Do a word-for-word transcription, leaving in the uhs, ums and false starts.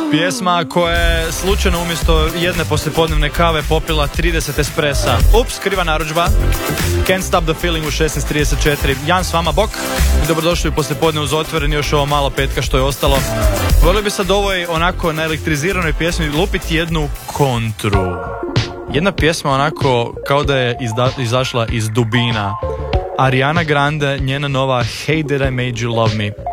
Pjesma koja je slučajno umjesto jedne poslijepodnevne kave popila trideset espresa. Ups, kriva narudžba. Can't Stop the Feeling u šesnaest trideset četiri. Jan s vama, bok. Dobrodošli u poslijepodne uz Otvoreni, još ovo malo petka što je ostalo. Volio bi sad ovoj onako na elektriziranoj pjesmi lupiti jednu kontru. Jedna pjesma onako kao da je izda, izašla iz dubina. Ariana Grande, njena nova Hey Did I Made You Love Me.